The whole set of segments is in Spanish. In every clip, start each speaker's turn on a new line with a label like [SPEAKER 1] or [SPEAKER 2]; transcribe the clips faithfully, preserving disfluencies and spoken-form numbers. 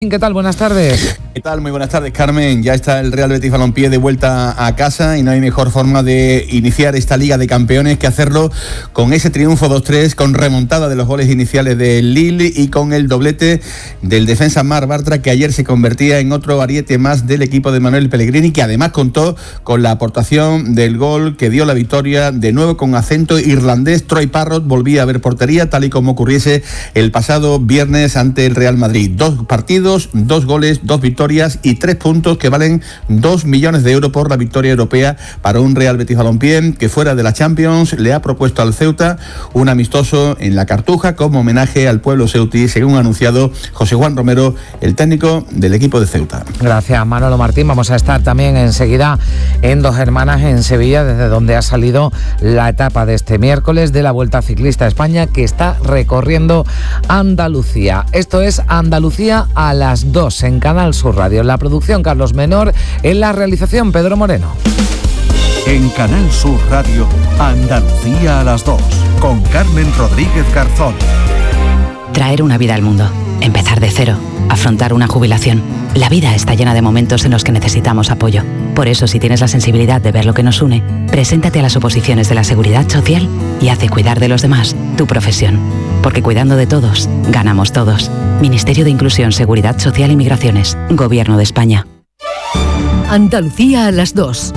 [SPEAKER 1] ¿Qué tal? Buenas tardes.
[SPEAKER 2] ¿Qué tal? Muy buenas tardes, Carmen. Ya está el Real Betis Balompié de vuelta a casa y no hay mejor forma de iniciar esta Liga de Campeones que hacerlo con ese triunfo dos tres, con remontada de los goles iniciales del Lille y con el doblete del defensa Marc Bartra, que ayer se convertía en otro ariete más del equipo de Manuel Pellegrini, que además contó con la aportación del gol que dio la victoria, de nuevo con acento irlandés. Troy Parrott volvía a ver portería, tal y como ocurriese el pasado viernes ante el Real Madrid. Dos partidos, dos goles, dos victorias y tres puntos que valen dos millones de euros por la victoria europea para un Real Betis Balompié que, fuera de la Champions, le ha propuesto al Ceuta un amistoso en la Cartuja como homenaje al pueblo ceutí, según ha anunciado José Juan Romero, el técnico del equipo de Ceuta.
[SPEAKER 1] Gracias, Manolo Martín. Vamos a estar también enseguida en Dos Hermanas, en Sevilla, desde donde ha salido la etapa de este miércoles de la Vuelta Ciclista a España, que está recorriendo Andalucía. Esto es Andalucía a las dos en Canal Sur Radio. En la producción, Carlos Menor; en la realización, Pedro Moreno.
[SPEAKER 3] En Canal Sur Radio, Andalucía a las dos, con Carmen Rodríguez Garzón.
[SPEAKER 4] Traer una vida al mundo, empezar de cero, afrontar una jubilación. La vida está llena de momentos en los que necesitamos apoyo. Por eso, si tienes la sensibilidad de ver lo que nos une, preséntate a las oposiciones de la Seguridad Social y haz de cuidar de los demás tu profesión. Porque cuidando de todos, ganamos todos. Ministerio de Inclusión, Seguridad Social y Migraciones. Gobierno de España.
[SPEAKER 5] Andalucía a las dos.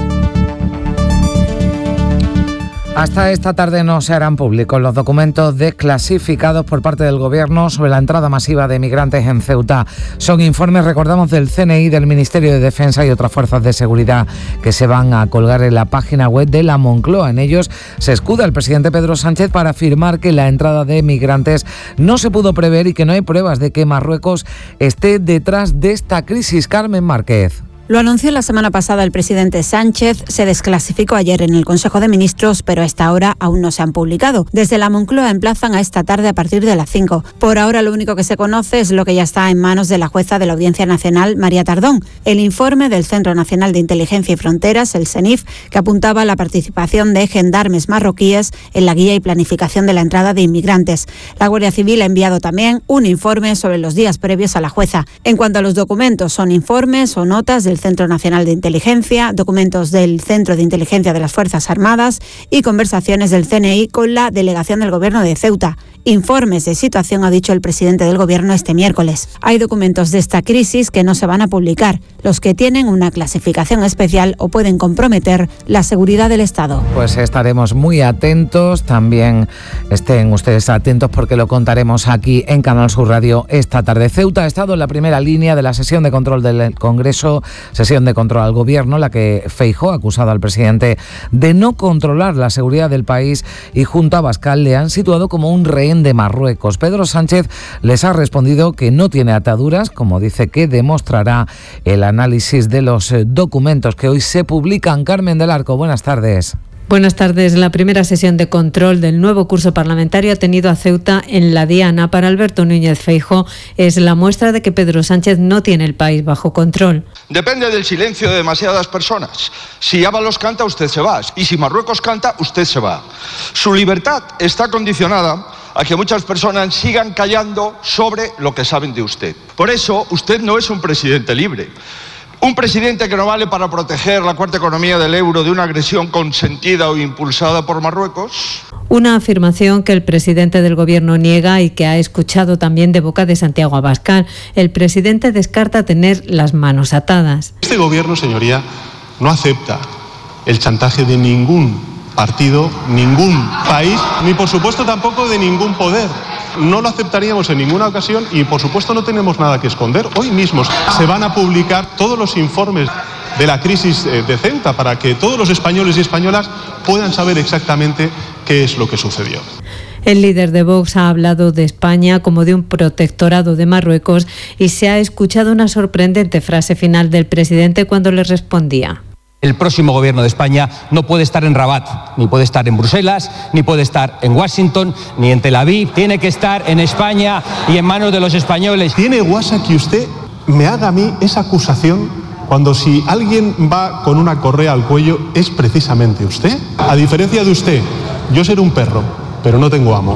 [SPEAKER 1] Hasta esta tarde no se harán públicos los documentos desclasificados por parte del Gobierno sobre la entrada masiva de migrantes en Ceuta. Son informes, recordamos, del C N I, del Ministerio de Defensa y otras fuerzas de seguridad que se van a colgar en la página web de la Moncloa. En ellos se escuda el presidente Pedro Sánchez para afirmar que la entrada de migrantes no se pudo prever y que no hay pruebas de que Marruecos esté detrás de esta crisis. Carmen Márquez.
[SPEAKER 6] Lo anunció la semana pasada el presidente Sánchez, se desclasificó ayer en el Consejo de Ministros, pero a esta hora aún no se han publicado. Desde la Moncloa emplazan a esta tarde a partir de las cinco. Por ahora lo único que se conoce es lo que ya está en manos de la jueza de la Audiencia Nacional, María Tardón, el informe del Centro Nacional de Inteligencia y Fronteras, el CENIF, que apuntaba a la participación de gendarmes marroquíes en la guía y planificación de la entrada de inmigrantes. La Guardia Civil ha enviado también un informe sobre los días previos a la jueza. En cuanto a los documentos, son informes o notas del Centro Nacional de Inteligencia, documentos del Centro de Inteligencia de las Fuerzas Armadas y conversaciones del C N I con la delegación del Gobierno de Ceuta. Informes de situación, ha dicho el presidente del Gobierno este miércoles. Hay documentos de esta crisis que no se van a publicar, los que tienen una clasificación especial o pueden comprometer la seguridad del Estado.
[SPEAKER 1] Pues estaremos muy atentos, también estén ustedes atentos porque lo contaremos aquí en Canal Sur Radio esta tarde. Ceuta ha estado en la primera línea de la sesión de control del Congreso, sesión de control al Gobierno, la que Feijóo ha acusado al presidente de no controlar la seguridad del país, y junto a Abascal le han situado como un rehén de Marruecos. Pedro Sánchez les ha respondido que no tiene ataduras, como dice que demostrará el análisis de los documentos que hoy se publican. Carmen del Arco, buenas tardes.
[SPEAKER 7] Buenas tardes. La primera sesión de control del nuevo curso parlamentario ha tenido a Ceuta en la diana. Para Alberto Núñez Feijóo es la muestra de que Pedro Sánchez no tiene el país bajo control.
[SPEAKER 8] Depende del silencio de demasiadas personas. Si Ábalos canta, usted se va. Y si Marruecos canta, usted se va. Su libertad está condicionada a que muchas personas sigan callando sobre lo que saben de usted. Por eso, usted no es un presidente libre. Un presidente que no vale para proteger la cuarta economía del euro de una agresión consentida o impulsada por Marruecos.
[SPEAKER 7] Una afirmación que el presidente del Gobierno niega y que ha escuchado también de boca de Santiago Abascal. El presidente descarta tener las manos atadas.
[SPEAKER 9] Este Gobierno, señoría, no acepta el chantaje de ningún partido, ningún país, ni por supuesto tampoco de ningún poder. No lo aceptaríamos en ninguna ocasión y por supuesto no tenemos nada que esconder. Hoy mismo se van a publicar todos los informes de la crisis de Ceuta para que todos los españoles y españolas puedan saber exactamente qué es lo que sucedió.
[SPEAKER 7] El líder de Vox ha hablado de España como de un protectorado de Marruecos y se ha escuchado una sorprendente frase final del presidente cuando le respondía.
[SPEAKER 10] El próximo gobierno de España no puede estar en Rabat, ni puede estar en Bruselas, ni puede estar en Washington, ni en Tel Aviv. Tiene que estar en España y en manos de los españoles.
[SPEAKER 9] ¿Tiene guasa que usted me haga a mí esa acusación cuando si alguien va con una correa al cuello es precisamente usted? A diferencia de usted, yo seré un perro, pero no tengo amo.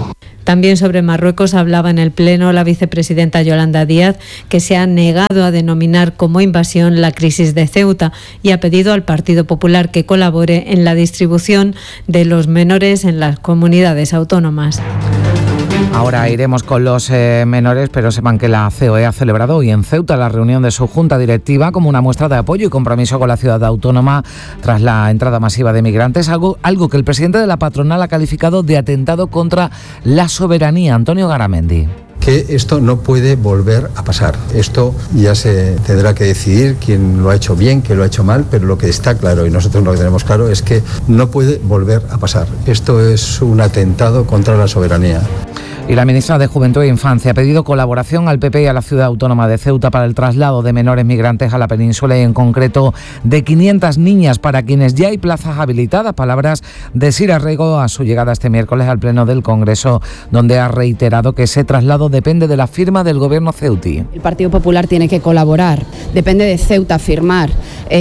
[SPEAKER 7] También sobre Marruecos hablaba en el Pleno la vicepresidenta Yolanda Díaz, que se ha negado a denominar como invasión la crisis de Ceuta y ha pedido al Partido Popular que colabore en la distribución de los menores en las comunidades autónomas.
[SPEAKER 1] Ahora iremos con los eh, menores, pero sepan que la C O E ha celebrado hoy en Ceuta la reunión de su junta directiva como una muestra de apoyo y compromiso con la ciudad autónoma tras la entrada masiva de migrantes, algo, algo que el presidente de la patronal ha calificado de atentado contra la soberanía. Antonio Garamendi.
[SPEAKER 11] Que esto no puede volver a pasar. Esto ya se tendrá que decidir quién lo ha hecho bien, quién lo ha hecho mal, pero lo que está claro, y nosotros lo que tenemos claro, es que no puede volver a pasar. Esto es un atentado contra la soberanía.
[SPEAKER 1] Y la ministra de Juventud e Infancia ha pedido colaboración al P P y a la ciudad autónoma de Ceuta para el traslado de menores migrantes a la península y en concreto de quinientas niñas para quienes ya hay plazas habilitadas. Palabras de Sira Rego a su llegada este miércoles al Pleno del Congreso, donde ha reiterado que ese traslado depende de la firma del gobierno ceutí.
[SPEAKER 12] El Partido Popular tiene que colaborar. Depende de Ceuta firmar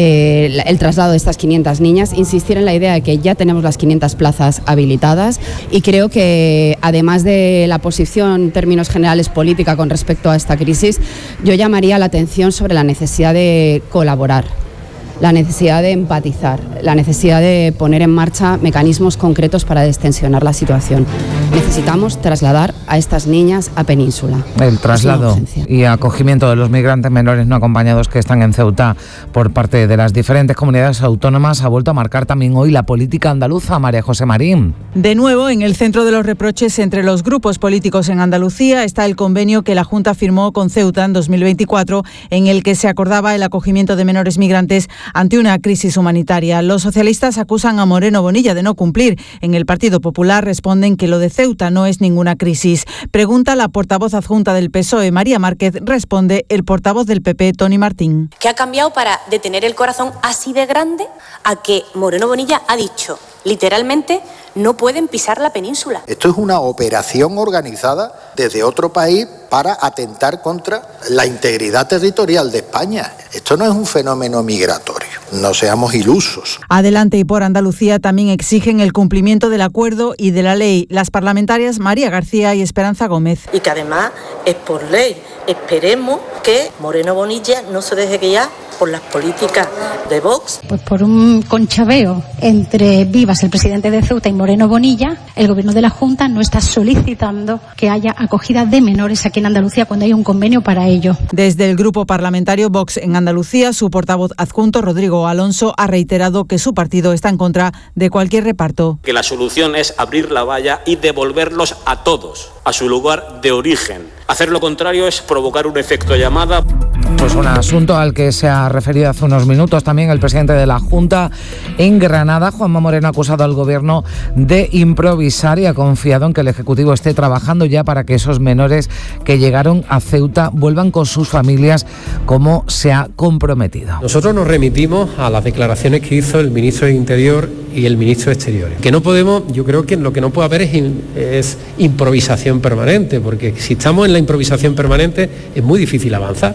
[SPEAKER 12] eh, el traslado de estas quinientas niñas. Insistir en la idea de que ya tenemos las quinientas plazas habilitadas y creo que además de la posición en términos generales política con respecto a esta crisis, yo llamaría la atención sobre la necesidad de colaborar, la necesidad de empatizar, la necesidad de poner en marcha mecanismos concretos para destensionar la situación. Necesitamos trasladar a estas niñas a Península.
[SPEAKER 1] El traslado y acogimiento de los migrantes menores no acompañados que están en Ceuta por parte de las diferentes comunidades autónomas ha vuelto a marcar también hoy la política andaluza. María José Marín.
[SPEAKER 13] De nuevo, en el centro de los reproches entre los grupos políticos en Andalucía está el convenio que la Junta firmó con Ceuta en dos mil veinticuatro, en el que se acordaba el acogimiento de menores migrantes ante una crisis humanitaria. Los socialistas acusan a Moreno Bonilla de no cumplir. En el Partido Popular responden que lo de Ceuta no es ninguna crisis. Pregunta la portavoz adjunta del P S O E, María Márquez, responde el portavoz del P P, Toni Martín.
[SPEAKER 14] ¿Qué ha cambiado para de tener el corazón así de grande a que Moreno Bonilla ha dicho, literalmente, no pueden pisar la península?
[SPEAKER 15] Esto es una operación organizada desde otro país para atentar contra la integridad territorial de España. Esto no es un fenómeno migratorio, no seamos ilusos.
[SPEAKER 13] Adelante y por Andalucía también exigen el cumplimiento del acuerdo y de la ley. Las parlamentarias María García y Esperanza Gómez.
[SPEAKER 16] Y que además es por ley. Esperemos que Moreno Bonilla no se deje guiar por las políticas de Vox.
[SPEAKER 17] Pues por un conchabeo entre Vivas, el presidente de Ceuta, y Moreno Bonilla, el gobierno de la Junta no está solicitando que haya acogida de menores aquí en Andalucía cuando hay un convenio para ello.
[SPEAKER 13] Desde el grupo parlamentario Vox en Andalucía, su portavoz adjunto, Rodrigo Alonso, ha reiterado que su partido está en contra de cualquier reparto.
[SPEAKER 18] Que la solución es abrir la valla y devolverlos a todos a su lugar de origen. Hacer lo contrario es provocar un efecto llamada.
[SPEAKER 1] Pues un asunto al que se ha referido hace unos minutos también el presidente de la Junta en Granada. Juanma Moreno ha acusado al gobierno de improvisar y ha confiado en que el Ejecutivo esté trabajando ya para que esos menores que llegaron a Ceuta vuelvan con sus familias como se ha comprometido.
[SPEAKER 19] Nosotros nos remitimos a las declaraciones que hizo el ministro de Interior y el ministro de Exteriores. Que no podemos, yo creo que lo que no puede haber es, es improvisación permanente, porque si estamos en la improvisación permanente es muy difícil avanzar.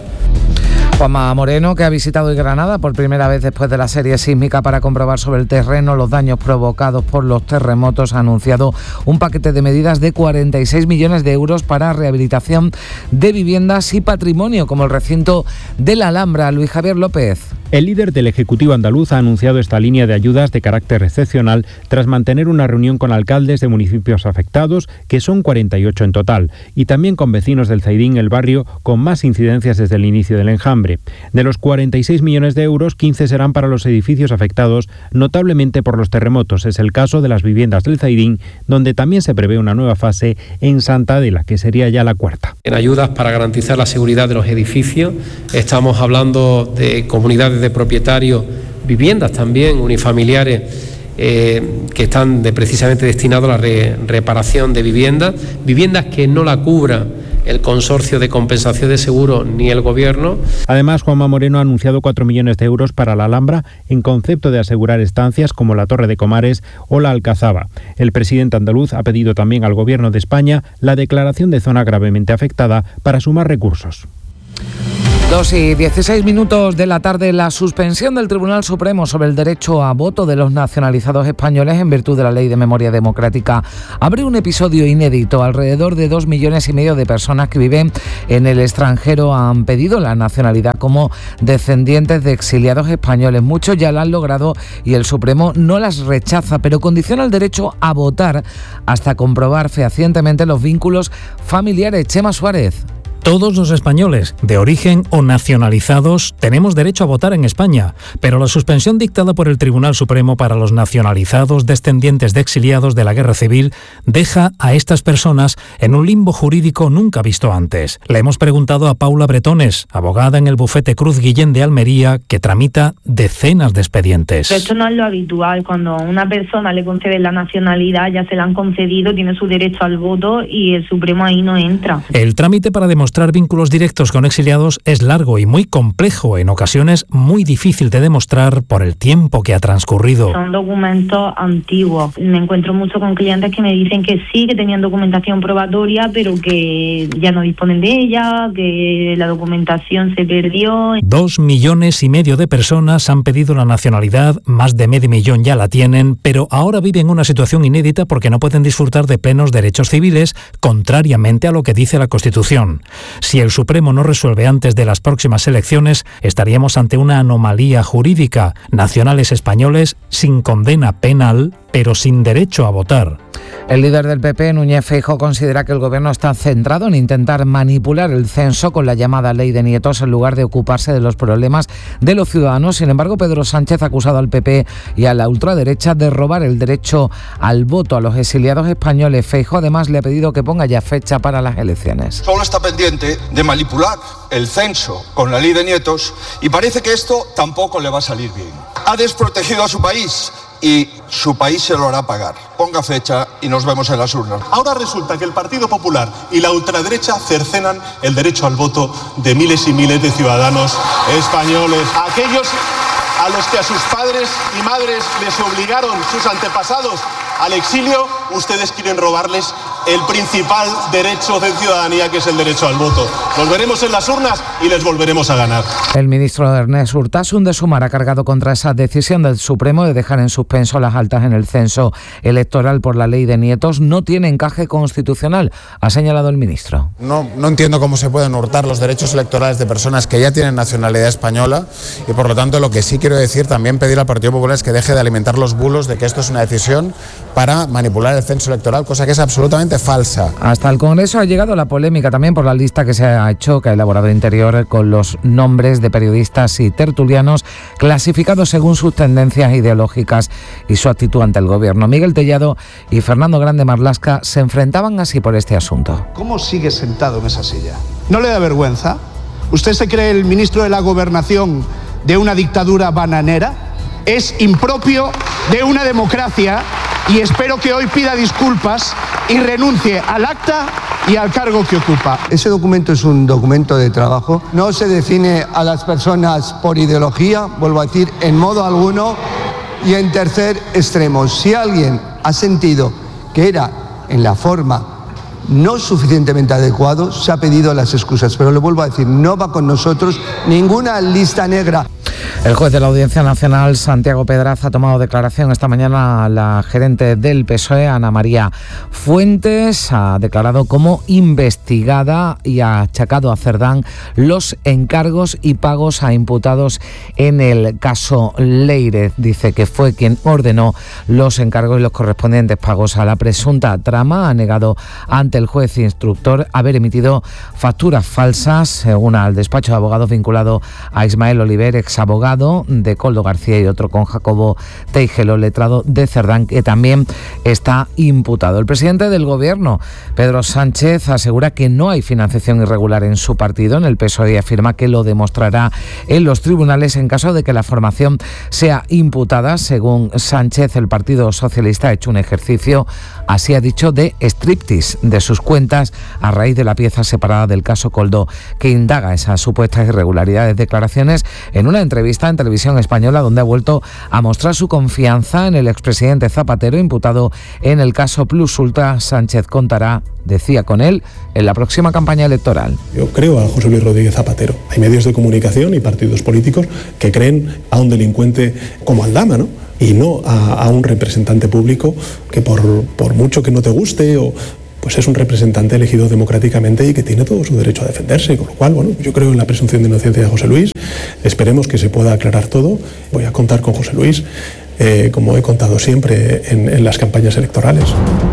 [SPEAKER 1] Juanma Moreno, que ha visitado hoy Granada por primera vez después de la serie sísmica para comprobar sobre el terreno los daños provocados por los terremotos, ha anunciado un paquete de medidas de cuarenta y seis millones de euros para rehabilitación de viviendas y patrimonio, como el recinto de la Alhambra. Luis Javier López.
[SPEAKER 20] El líder del Ejecutivo andaluz ha anunciado esta línea de ayudas de carácter excepcional tras mantener una reunión con alcaldes de municipios afectados, que son cuarenta y ocho en total, y también con vecinos del Zaidín, el barrio con más incidencias desde el inicio del enjambre. De los cuarenta y seis millones de euros, quince serán para los edificios afectados notablemente por los terremotos. Es el caso de las viviendas del Zaidín, donde también se prevé una nueva fase en Santa Adela, que sería ya la cuarta.
[SPEAKER 19] En ayudas para garantizar la seguridad de los edificios, estamos hablando de comunidades de propietarios, viviendas también unifamiliares, Eh, que están de, precisamente destinados a la re, reparación de viviendas, viviendas que no la cubra el consorcio de compensación de seguro ni el gobierno.
[SPEAKER 20] Además, Juanma Moreno ha anunciado cuatro millones de euros para la Alhambra en concepto de asegurar estancias como la Torre de Comares o la Alcazaba. El presidente andaluz ha pedido también al gobierno de España la declaración de zona gravemente afectada para sumar recursos.
[SPEAKER 1] dos y dieciséis minutos de la tarde, la suspensión del Tribunal Supremo sobre el derecho a voto de los nacionalizados españoles en virtud de la Ley de Memoria Democrática abre un episodio inédito. Alrededor de dos millones y medio de personas que viven en el extranjero han pedido la nacionalidad como descendientes de exiliados españoles. Muchos ya la han logrado y el Supremo no las rechaza, pero condiciona el derecho a votar hasta comprobar fehacientemente los vínculos familiares. Chema Suárez.
[SPEAKER 21] Todos los españoles, de origen o nacionalizados, tenemos derecho a votar en España, pero la suspensión dictada por el Tribunal Supremo para los nacionalizados descendientes de exiliados de la Guerra Civil deja a estas personas en un limbo jurídico nunca visto antes. Le hemos preguntado a Paula Bretones, abogada en el bufete Cruz Guillén de Almería, que tramita decenas de expedientes.
[SPEAKER 22] Esto no es lo habitual. Cuando a una persona le conceden la nacionalidad, ya se la han concedido, tiene su derecho al voto y el Supremo ahí no entra.
[SPEAKER 21] El trámite para demostrar vínculos directos con exiliados es largo y muy complejo, en ocasiones muy difícil de demostrar por el tiempo que ha transcurrido.
[SPEAKER 22] Son documentos antiguos. Me encuentro mucho con clientes que me dicen que sí, que tenían documentación probatoria, pero que ya no disponen de ella, que la documentación se perdió.
[SPEAKER 21] Dos millones y medio de personas han pedido la nacionalidad, más de medio millón ya la tienen, pero ahora viven una situación inédita porque no pueden disfrutar de plenos derechos civiles, contrariamente a lo que dice la Constitución. Si el Supremo no resuelve antes de las próximas elecciones, estaríamos ante una anomalía jurídica. Nacionales españoles sin condena penal, pero sin derecho a votar.
[SPEAKER 1] El líder del P P, Núñez Feijóo, considera que el gobierno está centrado en intentar manipular el censo con la llamada ley de nietos en lugar de ocuparse de los problemas de los ciudadanos. Sin embargo, Pedro Sánchez ha acusado al P P y a la ultraderecha de robar el derecho al voto a los exiliados españoles. Feijóo además le ha pedido que ponga ya fecha para las elecciones.
[SPEAKER 8] Solo está pendiente de manipular el censo con la ley de nietos y parece que esto tampoco le va a salir bien. Ha desprotegido a su país y su país se lo hará pagar. Ponga fecha y nos vemos en las urnas.
[SPEAKER 9] Ahora resulta que el Partido Popular y la ultraderecha cercenan el derecho al voto de miles y miles de ciudadanos españoles. Aquellos a los que a sus padres y madres les obligaron sus antepasados al exilio, ustedes quieren robarles el principal derecho de ciudadanía, que es el derecho al voto. Nos veremos en las urnas y les volveremos a ganar.
[SPEAKER 1] El ministro Ernest Urtasun de Sumar ha cargado contra esa decisión del Supremo de dejar en suspenso las altas en el censo electoral por la ley de nietos. No tiene encaje constitucional, ha señalado el ministro.
[SPEAKER 23] No, no entiendo cómo se pueden hurtar los derechos electorales de personas que ya tienen nacionalidad española y, por lo tanto, lo que sí quiero decir, también pedir al Partido Popular es que deje de alimentar los bulos de que esto es una decisión para manipular el censo electoral, cosa que es absolutamente falsa.
[SPEAKER 1] Hasta el Congreso ha llegado la polémica también por la lista que se ha hecho, que ha elaborado Interior, con los nombres de periodistas y tertulianos clasificados según sus tendencias ideológicas y su actitud ante el gobierno. Miguel Tellado y Fernando Grande Marlasca se enfrentaban así por este asunto.
[SPEAKER 24] ¿Cómo sigue sentado en esa silla? ¿No le da vergüenza? ¿Usted se cree el ministro de la Gobernación de una dictadura bananera? Es impropio de una democracia y espero que hoy pida disculpas y renuncie al acta y al cargo que ocupa.
[SPEAKER 25] Ese documento es un documento de trabajo. No se define a las personas por ideología, vuelvo a decir, en modo alguno. Y en tercer extremo, si alguien ha sentido que era en la forma no suficientemente adecuado, se ha pedido las excusas. Pero le vuelvo a decir, no va con nosotros ninguna lista negra.
[SPEAKER 1] El juez de la Audiencia Nacional, Santiago Pedraz, ha tomado declaración esta mañana a la gerente del P S O E, Ana María Fuentes. Ha declarado como investigada y ha achacado a Cerdán los encargos y pagos a imputados en el caso Leire. Dice que fue quien ordenó los encargos y los correspondientes pagos a la presunta trama. Ha negado ante el juez instructor haber emitido facturas falsas, una al despacho de abogados vinculado a Ismael Oliver, ex abogado de Coldo García, y otro con Jacobo Teijelo, letrado de Cerdán, que también está imputado. El presidente del Gobierno, Pedro Sánchez, asegura que no hay financiación irregular en su partido, en el P S O E, y afirma que lo demostrará en los tribunales en caso de que la formación sea imputada. Según Sánchez, el Partido Socialista ha hecho un ejercicio, así ha dicho, de striptease de sus cuentas a raíz de la pieza separada del caso Coldo, que indaga esas supuestas irregularidades. Declaraciones en una entrevista está en Televisión Española, donde ha vuelto a mostrar su confianza en el expresidente Zapatero, imputado en el caso Plus Ultra. Sánchez contará, decía, con él en la próxima campaña electoral.
[SPEAKER 2] Yo creo a José Luis Rodríguez Zapatero. Hay medios de comunicación y partidos políticos que creen a un delincuente como Aldama, ¿no? Y no a, a un representante público que por, por mucho que no te guste o pues es un representante elegido democráticamente y que tiene todo su derecho a defenderse, con lo cual, bueno, yo creo en la presunción de inocencia de José Luis, esperemos que se pueda aclarar todo, voy a contar con José Luis, eh, como he contado siempre en, en las campañas electorales.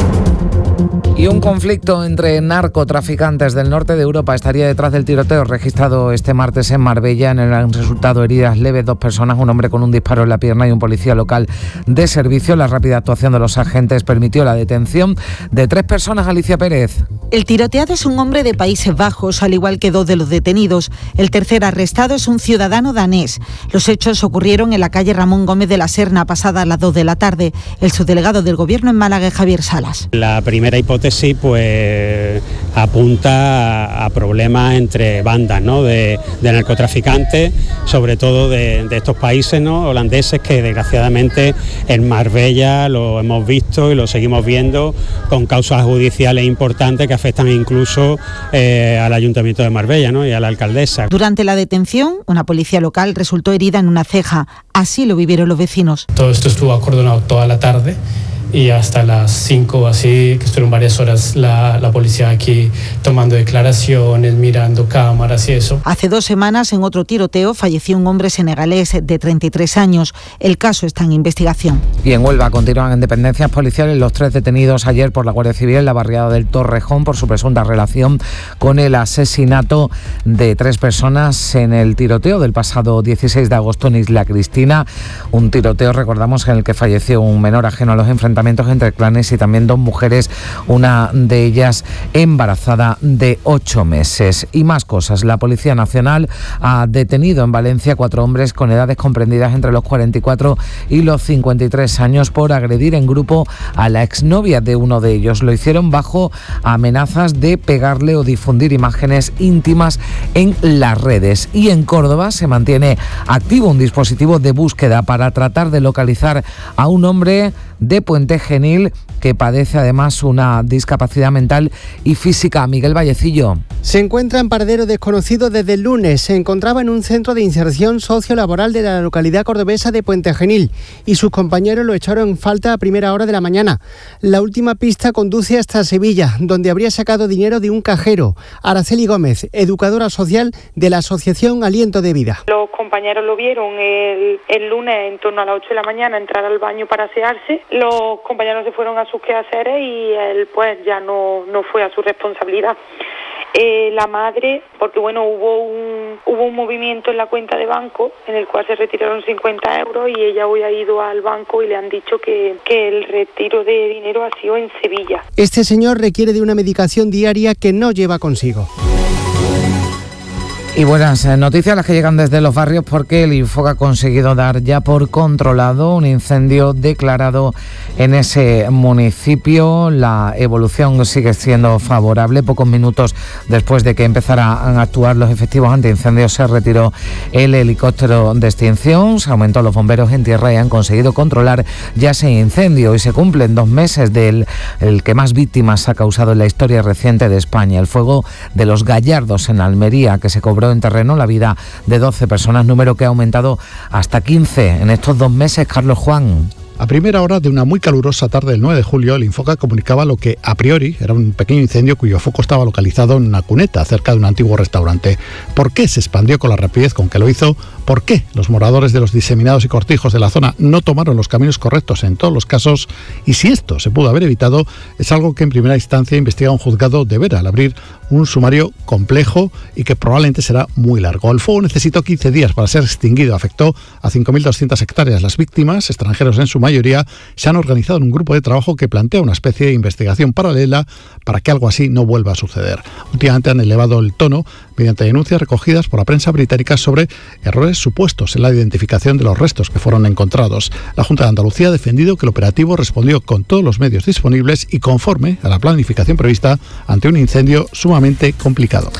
[SPEAKER 1] Y un conflicto entre narcotraficantes del norte de Europa estaría detrás del tiroteo registrado este martes en Marbella. En el han resultado heridas leves dos personas, un hombre con un disparo en la pierna y un policía local de servicio. La rápida actuación de los agentes permitió la detención de tres personas. Alicia Pérez.
[SPEAKER 3] El tiroteado es un hombre de Países Bajos, al igual que dos de los detenidos. El tercer arrestado es un ciudadano danés. Los hechos ocurrieron en la calle Ramón Gómez de la Serna, pasada a las dos de la tarde. El subdelegado del Gobierno en Málaga es Javier Salas.
[SPEAKER 4] La primera hipótesis pues apunta a, a problemas entre bandas, ¿no? de, de narcotraficantes, sobre todo de, de estos países, ¿no? holandeses, que desgraciadamente en Marbella lo hemos visto y lo seguimos viendo con causas judiciales importantes que afectan incluso eh, al Ayuntamiento de Marbella, ¿no? y a la alcaldesa.
[SPEAKER 3] Durante la detención, una policía local resultó herida en una ceja. Así lo vivieron los vecinos.
[SPEAKER 5] Todo esto estuvo acordonado toda la tarde y hasta las cinco así, que estuvieron varias horas la, la policía aquí tomando declaraciones, mirando cámaras y eso.
[SPEAKER 3] Hace dos semanas, en otro tiroteo, falleció un hombre senegalés de treinta y tres años. El caso está en investigación.
[SPEAKER 1] Y en Huelva continúan en dependencias policiales los tres detenidos ayer por la Guardia Civil en la barriada del Torrejón por su presunta relación con el asesinato de tres personas en el tiroteo del pasado dieciséis de agosto en Isla Cristina. Un tiroteo, recordamos, en el que falleció un menor ajeno a los enfrentamientos entre clanes y también dos mujeres, una de ellas embarazada de ocho meses. Y más cosas. La Policía Nacional ha detenido en Valencia cuatro hombres con edades comprendidas entre los cuarenta y cuatro y los cincuenta y tres años por agredir en grupo a la exnovia de uno de ellos. Lo hicieron bajo amenazas de pegarle o difundir imágenes íntimas en las redes. Y en Córdoba se mantiene activo un dispositivo de búsqueda para tratar de localizar a un hombre de Puente Genil que padece además una discapacidad mental y física. Miguel Vallecillo.
[SPEAKER 6] Se encuentra en paradero desconocido desde el lunes. Se encontraba en un centro de inserción sociolaboral de la localidad cordobesa de Puente Genil y sus compañeros lo echaron en falta a primera hora de la mañana. La última pista conduce hasta Sevilla, donde habría sacado dinero de un cajero. Araceli Gómez, educadora social de la asociación Aliento de Vida.
[SPEAKER 26] Los compañeros lo vieron el, el lunes en torno a las ocho de la mañana entrar al baño para asearse. Los compañeros se fueron a sus quehaceres y él pues ya no, no fue a su responsabilidad. Eh, la madre, porque bueno, hubo un hubo un movimiento en la cuenta de banco en el cual se retiraron cincuenta euros y ella hoy ha ido al banco y le han dicho que, que el retiro de dinero ha sido en Sevilla.
[SPEAKER 6] Este señor requiere de una medicación diaria que no lleva consigo.
[SPEAKER 1] Y buenas noticias las que llegan desde los barrios, porque el Infoca ha conseguido dar ya por controlado un incendio declarado en ese municipio. La evolución sigue siendo favorable. Pocos minutos después de que empezaran a actuar los efectivos antiincendios se retiró el helicóptero de extinción, se aumentó los bomberos en tierra y han conseguido controlar ya ese incendio. Y se cumplen dos meses del el que más víctimas ha causado en la historia reciente de España, el fuego de los Gallardos en Almería, que se cobró en terreno la vida de doce personas, número que ha aumentado hasta quince en estos dos meses. Carlos Juan.
[SPEAKER 27] A primera hora de una muy calurosa tarde del nueve de julio, el Infoca comunicaba lo que a priori era un pequeño incendio cuyo foco estaba localizado en una cuneta cerca de un antiguo restaurante. ¿Por qué se expandió con la rapidez con que lo hizo? ¿Por qué los moradores de los diseminados y cortijos de la zona no tomaron los caminos correctos en todos los casos? Y si esto se pudo haber evitado, es algo que en primera instancia investiga un juzgado de Vera al abrir un sumario complejo y que probablemente será muy largo. El fuego necesitó quince días para ser extinguido. Afectó a cinco mil doscientas hectáreas. Las víctimas, extranjeros en su mayoría, se han organizado en un grupo de trabajo que plantea una especie de investigación paralela para que algo así no vuelva a suceder. Últimamente han elevado el tono mediante denuncias recogidas por la prensa británica sobre errores supuestos en la identificación de los restos que fueron encontrados. La Junta de Andalucía ha defendido que el operativo respondió con todos los medios disponibles y conforme a la planificación prevista ante un incendio sumamente complicado.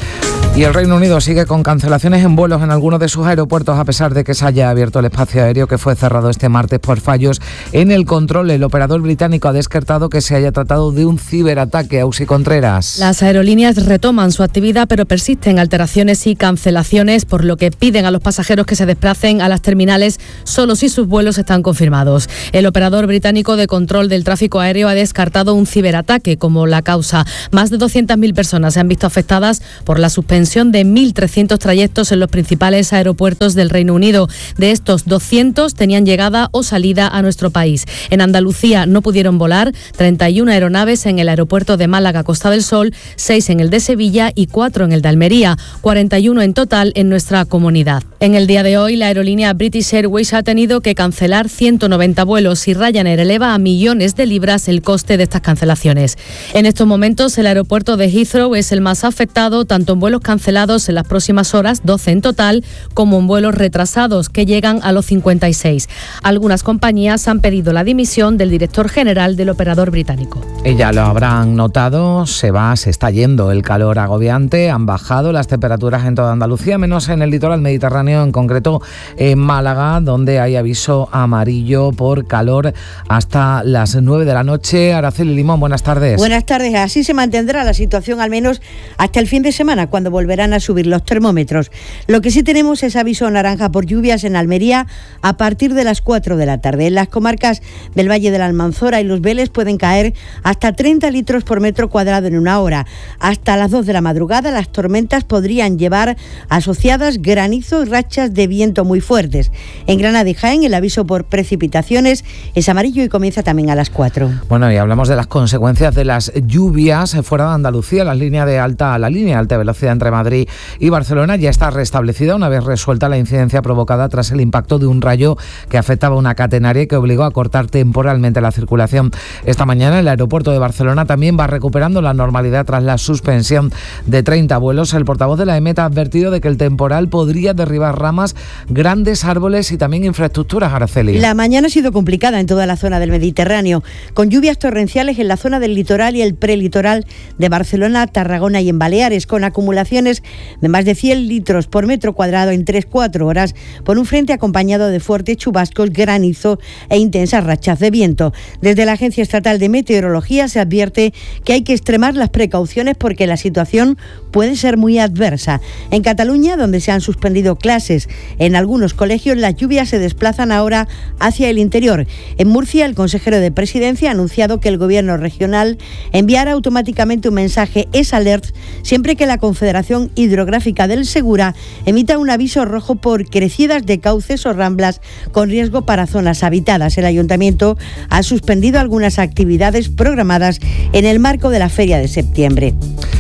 [SPEAKER 1] Y el Reino Unido sigue con cancelaciones en vuelos en algunos de sus aeropuertos a pesar de que se haya abierto el espacio aéreo que fue cerrado este martes por fallos en el control. El operador británico ha descartado que se haya tratado de un ciberataque. Ausi Contreras.
[SPEAKER 7] Las aerolíneas retoman su actividad, pero persisten alteraciones y cancelaciones, por lo que piden a los pasajeros que se desplacen a las terminales solo si sus vuelos están confirmados. El operador británico de control del tráfico aéreo ha descartado un ciberataque como la causa. Más de doscientas mil personas se han visto afectadas por la suspensión de mil trescientos trayectos en los principales aeropuertos del Reino Unido. De estos, doscientos tenían llegada o salida a nuestro país. En Andalucía no pudieron volar treinta y una aeronaves en el aeropuerto de Málaga Costa del Sol, seis en el de Sevilla y cuatro en el de Almería, cuarenta y uno en total en nuestra comunidad. En el día de hoy, la aerolínea British Airways ha tenido que cancelar ciento noventa vuelos y Ryanair eleva a millones de libras el coste de estas cancelaciones. En estos momentos, el aeropuerto de Heathrow es el más afectado, tanto en vuelos cancelados en las próximas horas, doce en total, como en vuelos retrasados, que llegan a los cincuenta y seis. Algunas compañías han pedido la dimisión del director general del operador británico.
[SPEAKER 1] Y ya lo habrán notado, se va, se está yendo el calor agobiante, han bajado las temperaturas en toda Andalucía, menos en el litoral mediterráneo, en concreto en Málaga, donde hay aviso amarillo por calor hasta las nueve de la noche. Araceli Limón, buenas tardes.
[SPEAKER 10] Buenas tardes, así se mantendrá la situación al menos hasta el fin de semana, cuando volverán a subir los termómetros. Lo que sí tenemos es aviso naranja por lluvias en Almería a partir de las cuatro de la tarde. En las comarcas del Valle de la Almanzora y Los Vélez pueden caer hasta treinta litros por metro cuadrado en una hora. Hasta las dos de la madrugada las tormentas podrían llevar asociadas granizo y rachas de viento muy fuertes. En Granada y Jaén el aviso por precipitaciones es amarillo y comienza también a las cuatro.
[SPEAKER 1] Bueno, y hablamos de las consecuencias de las lluvias fuera de Andalucía. Las líneas de alta, la línea de alta velocidad entre Madrid y Barcelona ya está restablecida una vez resuelta la incidencia provocada tras el impacto de un rayo que afectaba una catenaria que obligó a cortar temporalmente la circulación. Esta mañana el aeropuerto de Barcelona también va recuperando la normalidad tras la suspensión de treinta vuelos. El portavoz de la EMET ha advertido de que el temporal podría derribar ramas, grandes árboles y también infraestructuras. Araceli.
[SPEAKER 10] La mañana ha sido complicada en toda la zona del Mediterráneo, con lluvias torrenciales en la zona del litoral y el prelitoral de Barcelona, Tarragona y en Baleares, con acumulaciones de más de cien litros por metro cuadrado en tres a cuatro horas, por un frente acompañado de fuertes chubascos, granizo e intensas rachas de viento. Desde la Agencia Estatal de Meteorología se advierte que hay que extremar las precauciones porque la situación puede ser muy adversa. En Cataluña, donde se han suspendido clases en algunos colegios, las lluvias se desplazan ahora hacia el interior. En Murcia, el consejero de Presidencia ha anunciado que el gobierno regional enviará automáticamente un mensaje S Alert siempre que la Confederación Hidrográfica del Segura emita un aviso rojo por crecidas de cauces o ramblas con riesgo para zonas habitadas. El ayuntamiento ha suspendido algunas actividades programadas en el marco de la Feria de septiembre.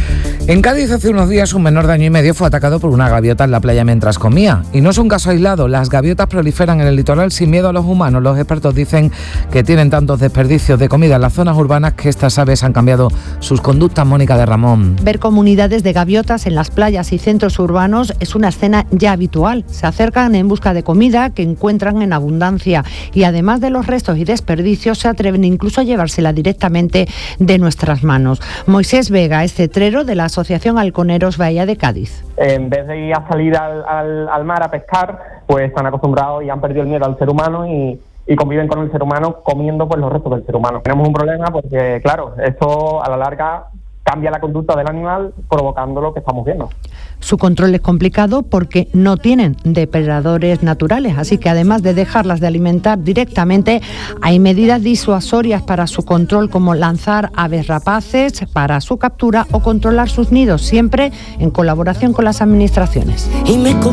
[SPEAKER 1] En Cádiz hace unos días un menor de año y medio fue atacado por una gaviota en la playa mientras comía. Y no es un caso aislado, las gaviotas proliferan en el litoral sin miedo a los humanos. Los expertos dicen que tienen tantos desperdicios de comida en las zonas urbanas que estas aves han cambiado sus conductas. Mónica de Ramón.
[SPEAKER 11] Ver comunidades de gaviotas en las playas y centros urbanos es una escena ya habitual. Se acercan en busca de comida que encuentran en abundancia y además de los restos y desperdicios se atreven incluso a llevársela directamente de nuestras manos. Moisés Vega es cetrero de la Asociación Halconeros Bahía de Cádiz.
[SPEAKER 12] En vez de ir a salir al, al, al mar a pescar, pues están acostumbrados y han perdido el miedo al ser humano y, y conviven con el ser humano comiendo pues los restos del ser humano. Tenemos un problema porque, claro, esto a la larga cambia la conducta del animal provocando lo que estamos viendo.
[SPEAKER 11] Su control es complicado porque no tienen depredadores naturales, así que además de dejarlas de alimentar directamente, hay medidas disuasorias para su control, como lanzar aves rapaces para su captura o controlar sus nidos, siempre en colaboración con las administraciones.